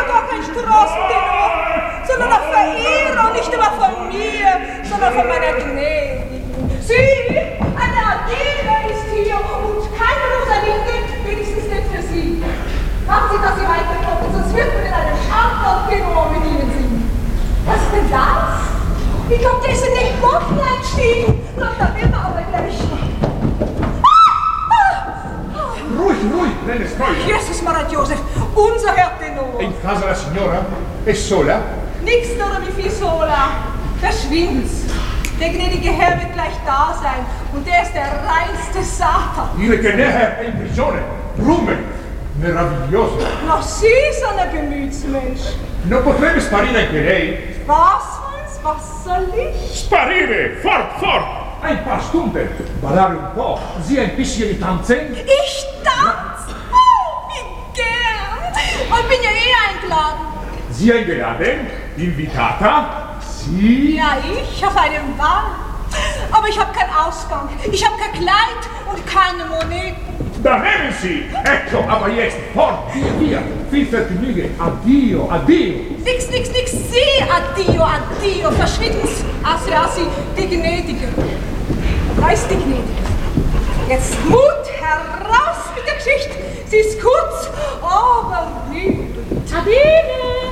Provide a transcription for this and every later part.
gar kein Straßentenor, sondern auch Verehrer, nicht immer von mir, sondern von meiner Gnädigen. Sie, eine Adele ist hier und keine Rosalinde, wenigstens nicht für Sie. Machen Sie, dass Sie weiterkommen, sonst wird man in einem anderen Tenor mit Ihnen singen. Was ist denn das? Ich glaube, der ist in den Boden eingestiegen. Da wird er aber gleich. Ruhig, nelle storie. Jesus Maria Joseph, unser Herr Tenor. In casa la signora è sola? Nix oder wie viel sola. Verschwind's. Der gnädige Herr wird gleich da sein. Und der ist der reinste Satan. Dire che Neher è in prigione. Rume. Meraviglioso. Noch Sie, so ein Gemütsmensch. Non potrebbe sparire anche lei? Was, Hans? Was soll ich? Sparire! Fort! Ein paar Stunden. Ballare un po'. Sia ein bisschen di tanzen. Ich tanz? Oh, wie gern. Und bin ja eingeladen. Sie eingeladen? Invitata? Sie? Ja, ich auf einem Ball. Aber ich habe keinen Ausgang. Ich habe kein Kleid und keine Moneten. Da nehmen Sie! Ecco, aber jetzt, fort, via! Viel Vergnügen! Addio! Nix, Sie! Addio! Verschwinden's! Assi, die Gnädige. Da ist die Gnädige. Jetzt Mut heraus mit der Geschichte. Sie ist kurz, aber lieb. Adele!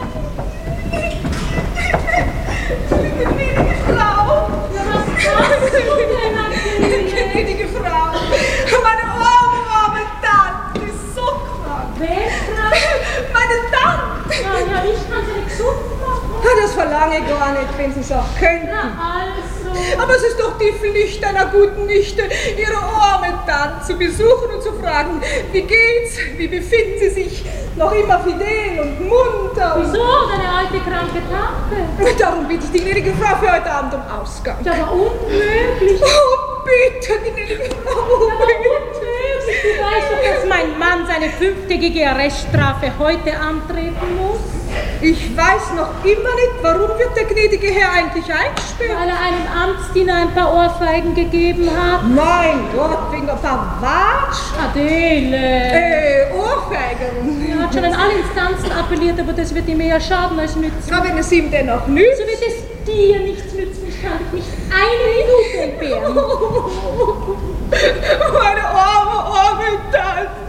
Die gnädige Frau! Ja, was machst du denn, Adele? Die gnädige Frau! Meine arme Tante ist so krank! Wer krank? Meine Tante! Ja, ich kann sie nicht gesund machen. Das verlange ich gar nicht, wenn Sie es auch könnten. Na also. Aber es ist doch die Pflicht einer guten Nichte, ihre arme Tante zu besuchen und zu fragen, wie geht's, wie befinden Sie sich, noch immer fidel und munter. Wieso, deine alte kranke Tante? Darum bitte ich die gnädige Frau für heute Abend um Ausgang. Das war unmöglich. Oh, bitte, gnädige Frau, bitte. Du weißt doch, dass mein Mann seine 5-tägige Arreststrafe heute antreten muss? Ich weiß noch immer nicht, warum wird der gnädige Herr eigentlich eingesperrt? Weil er einem Amtsdiener ein paar Ohrfeigen gegeben hat. Mein Gott, wegen ein paar Watsch? Adele! Ohrfeigen. Er hat schon an alle Instanzen appelliert, aber das wird ihm eher schaden als nützen. Na, wenn es ihm dennoch nützt. So wird es dir nichts nützen. Ich kann dich nicht eine Minute entbehren. Meine arme Tante.